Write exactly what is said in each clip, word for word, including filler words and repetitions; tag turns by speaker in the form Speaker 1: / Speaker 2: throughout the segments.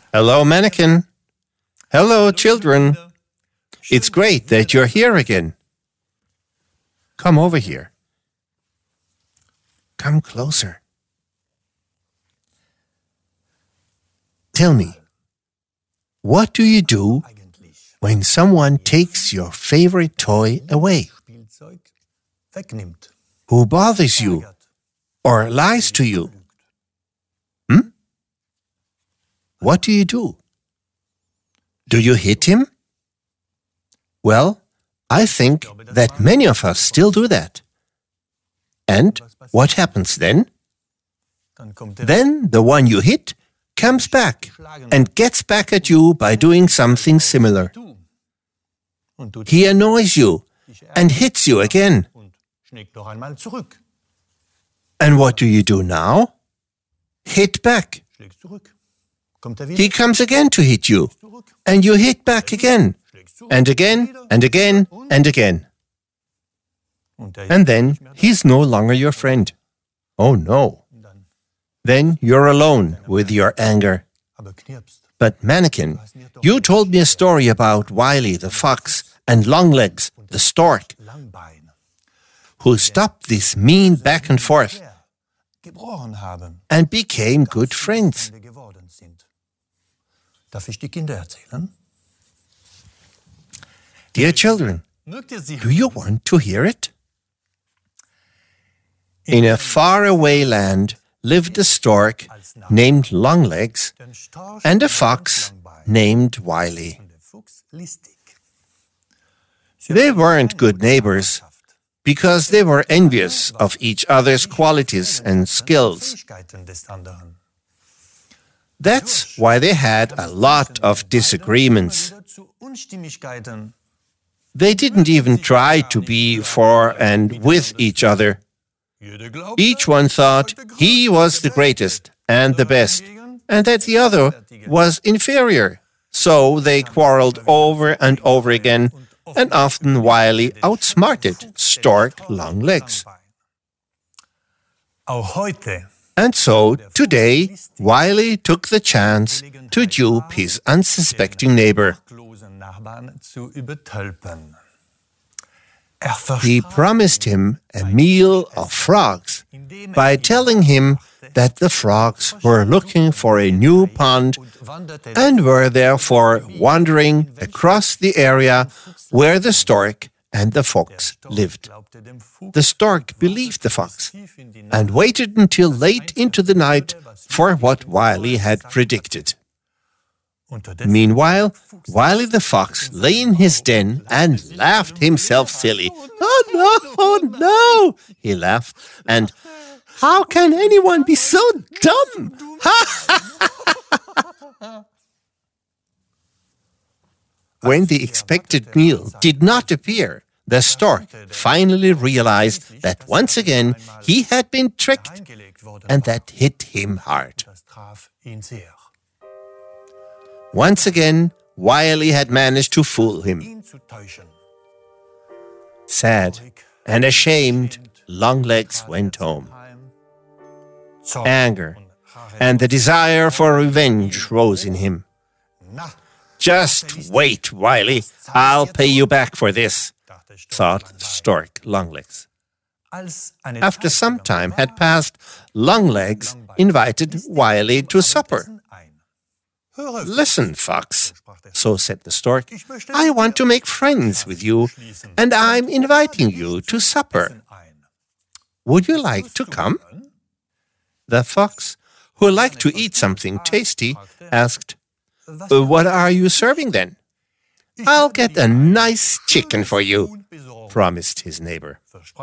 Speaker 1: Hello, mannequin. Hello, children. It's great that you're here again. Come over here. Come closer. Tell me, what do you do when someone takes your favorite toy away? Who bothers you or lies to you? Hmm? What do you do? Do you hit him? Well, I think that many of us still do that. And what happens then? Then the one you hit comes back and gets back at you by doing something similar. He annoys you and hits you again. And what do you do now? Hit back. He comes again to hit you, and you hit back again, and again, and again, and again. And then he's no longer your friend. Oh no. Then you're alone with your anger. But mannequin, you told me a story about Wiley the fox and Longlegs the stork, who stopped this mean back and forth and became good friends. Dear children, do you want to hear it? In a faraway land lived a stork named Longlegs and a fox named Wiley. They weren't good neighbors because they were envious of each other's qualities and skills. That's why they had a lot of disagreements. They didn't even try to be for and with each other. Each one thought he was the greatest and the best, and that the other was inferior. So they quarreled over and over again, and often Wiley outsmarted Stork Longlegs. And so, today, Wiley took the chance to dupe his unsuspecting neighbor. He promised him a meal of frogs by telling him that the frogs were looking for a new pond and were therefore wandering across the area where the stork and the fox lived. The stork believed the fox and waited until late into the night for what Wiley had predicted. Meanwhile, Wiley the fox lay in his den and laughed himself silly. "Oh no, oh no," he laughed, and "How can anyone be so dumb?" When the expected meal did not appear, the stork finally realized that once again he had been tricked, and that hit him hard. Once again, Wiley had managed to fool him. Sad and ashamed, Longlegs went home. Anger and the desire for revenge rose in him. "Just wait, Wiley, I'll pay you back for this," thought Stork Longlegs. After some time had passed, Longlegs invited Wiley to supper. "Listen, fox," so said the stork, "I want to make friends with you, and I'm inviting you to supper. Would you like to come?" The fox, who liked to eat something tasty, asked, "What are you serving then?" "I'll get a nice chicken for you," promised his neighbor.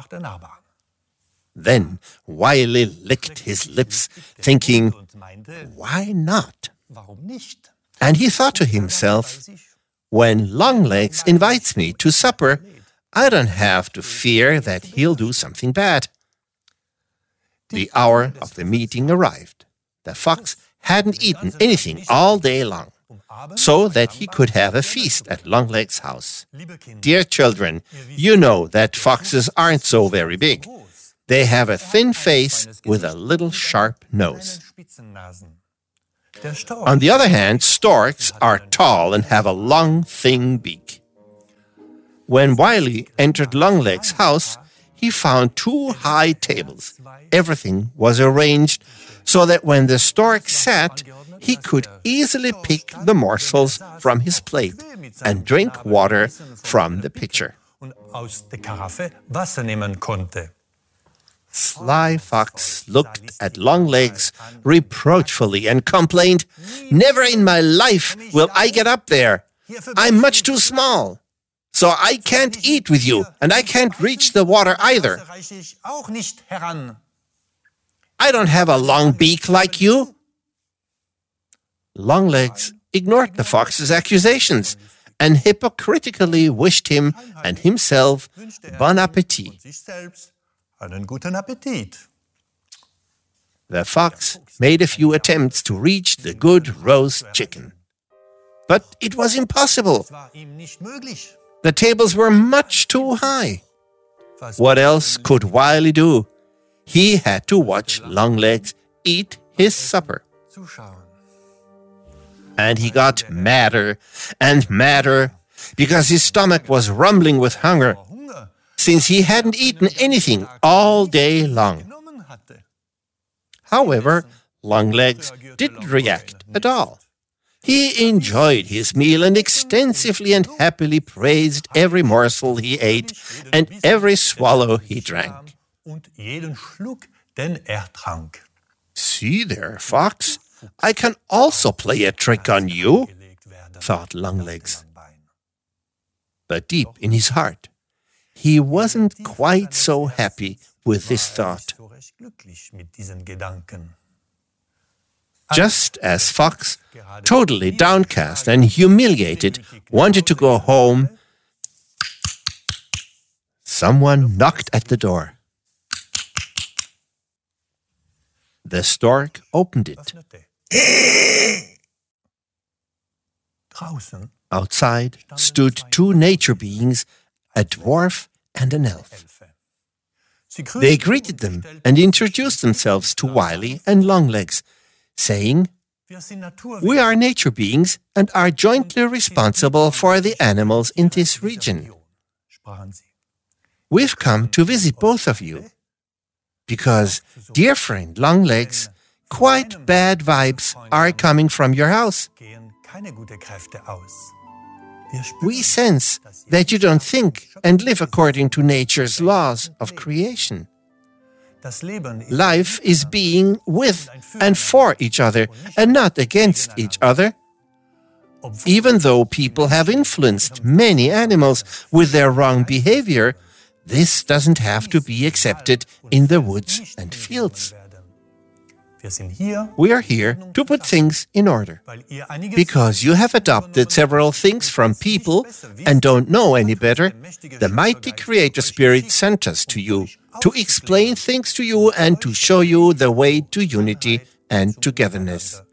Speaker 1: Then Wiley licked his lips, thinking, "Why not?" And he thought to himself, "When Longlegs invites me to supper, I don't have to fear that he'll do something bad." The hour of the meeting arrived. The fox hadn't eaten anything all day long, so that he could have a feast at Longlegs' house. Dear children, you know that foxes aren't so very big. They have a thin face with a little sharp nose. On the other hand, storks are tall and have a long, thin beak. When Wiley entered Longlegs' house, he found two high tables. Everything was arranged so that when the stork sat, he could easily pick the morsels from his plate and drink water from the pitcher. Sly Fox looked at Longlegs reproachfully and complained, "Never in my life will I get up there. I'm much too small. So I can't eat with you, and I can't reach the water either. I don't have a long beak like you." Longlegs ignored the fox's accusations and hypocritically wished him and himself bon appétit. The fox made a few attempts to reach the good roast chicken, but it was impossible. The tables were much too high. What else could Wiley do? He had to watch Longlegs eat his supper. And he got madder and madder because his stomach was rumbling with hunger, since he hadn't eaten anything all day long. However, Longlegs didn't react at all. He enjoyed his meal and extensively and happily praised every morsel he ate and every swallow he drank. "See there, Fox, I can also play a trick on you," thought Longlegs. But deep in his heart, he wasn't quite so happy with this thought. Just as Fox, totally downcast and humiliated, wanted to go home, someone knocked at the door. The stork opened it. Outside stood two nature beings, a dwarf and an elf. They greeted them and introduced themselves to Wiley and Longlegs, saying, "We are nature beings and are jointly responsible for the animals in this region. We've come to visit both of you because, dear friend Longlegs, quite bad vibes are coming from your house. We sense that you don't think and live according to nature's laws of creation. Life is being with and for each other and not against each other. Even though people have influenced many animals with their wrong behavior, this doesn't have to be accepted in the woods and fields. We are here to put things in order. Because you have adopted several things from people and don't know any better, the mighty Creator Spirit sent us to you to explain things to you and to show you the way to unity and togetherness."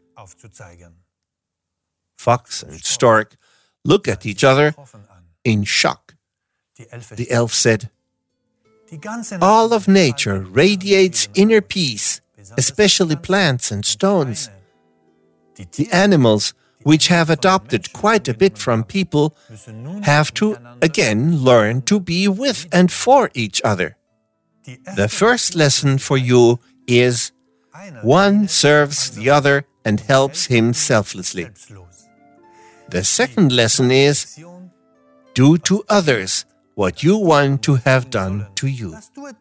Speaker 1: Fox and stork look at each other in shock. The elf said, "All of nature radiates inner peace, especially plants and stones. The animals, which have adopted quite a bit from people, have to again learn to be with and for each other. The first lesson for you is, one serves the other and helps him selflessly. The second lesson is, do to others what you want to have done to you."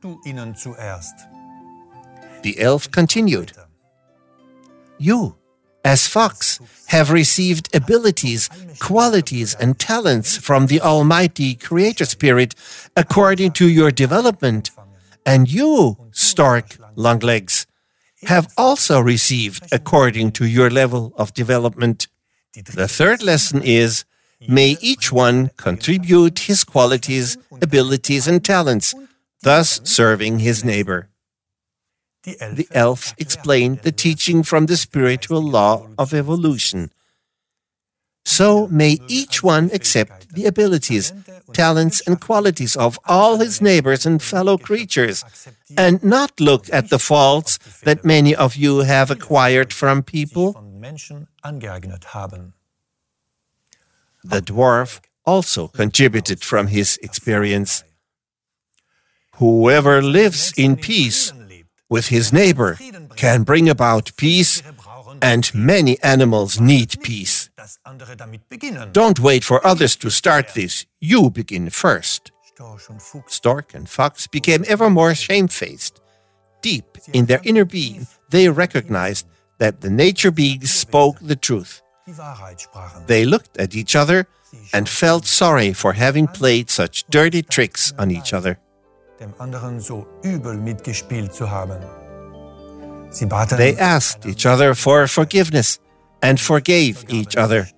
Speaker 1: The elf continued, "You, as Fox, have received abilities, qualities, and talents from the Almighty Creator Spirit according to your development, and you, stork Longlegs, have also received according to your level of development. The third lesson is, may each one contribute his qualities, abilities, and talents, thus serving his neighbor." The elf explained the teaching from the spiritual law of evolution. So may each one accept the abilities, talents, and qualities of all his neighbors and fellow creatures, and not look at the faults that many of you have acquired from people. The dwarf also contributed from his experience. Whoever lives in peace with his neighbor can bring about peace, and many animals need peace. Don't wait for others to start this. You begin first. Stork and fox became ever more shamefaced. Deep in their inner being, they recognized that the nature beings spoke the truth. They looked at each other and felt sorry for having played such dirty tricks on each other. They asked each other for forgiveness and forgave each other.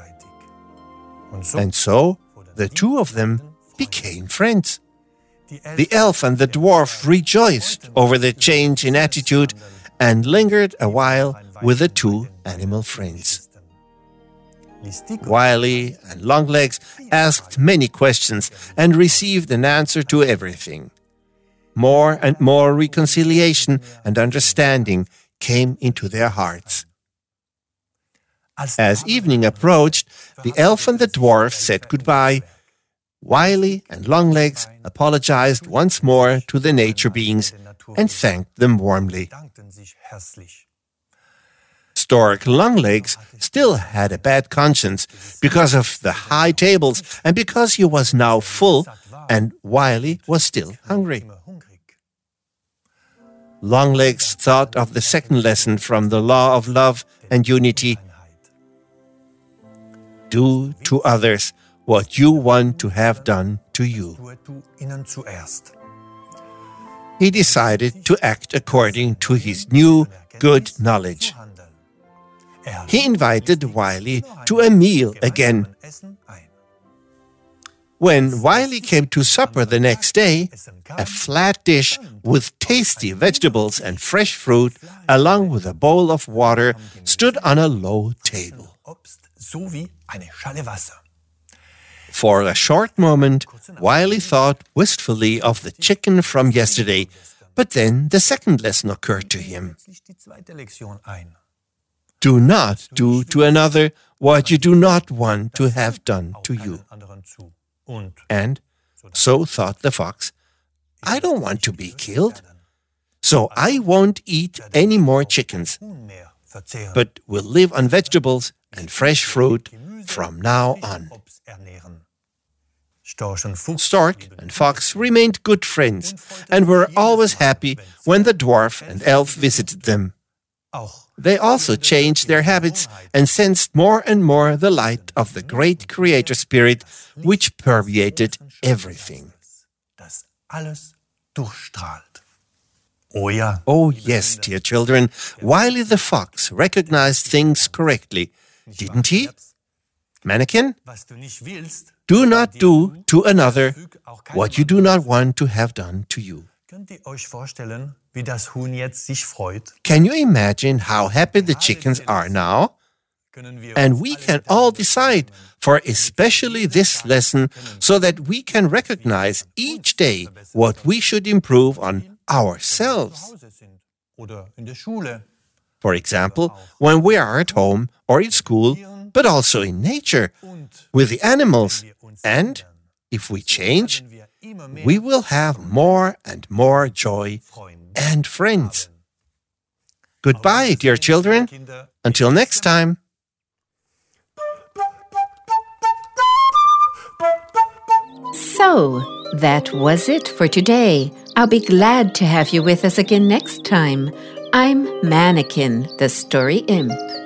Speaker 1: And so the two of them became friends. The elf and the dwarf rejoiced over the change in attitude and lingered a while with the two animal friends. Wily and Longlegs asked many questions and received an answer to everything. More and more reconciliation and understanding came into their hearts. As evening approached, the elf and the dwarf said goodbye. Wily and Longlegs apologized once more to the nature beings and thanked them warmly. Stork Longlegs still had a bad conscience because of the high tables and because he was now full and Wily was still hungry. Longlegs thought of the second lesson from the law of love and unity. Do to others what you want to have done to you. He decided to act according to his new good knowledge. He invited Wily to a meal again. When Wily came to supper the next day, a flat dish with tasty vegetables and fresh fruit, along with a bowl of water, stood on a low table. For a short moment, Wily thought wistfully of the chicken from yesterday, but then the second lesson occurred to him. Do not do to another what you do not want to have done to you. And so thought the fox, I don't want to be killed, so I won't eat any more chickens, but will live on vegetables and fresh fruit from now on. Stork and fox remained good friends and were always happy when the dwarf and elf visited them. They also changed their habits and sensed more and more the light of the great creator spirit which permeated everything. Oh yes, dear children, Wily the fox recognized things correctly, didn't he? Mannequin? Do not do to another what you do not want to have done to you. Can you imagine how happy the chickens are now? And we can all decide for especially this lesson so that we can recognize each day what we should improve on ourselves. For example, when we are at home or in school, but also in nature, with the animals. And if we change, we will have more and more joy and friends. Goodbye, dear children. Until next time.
Speaker 2: So, that was it for today. I'll be glad to have you with us again next time. I'm Mannequin, the Story Imp.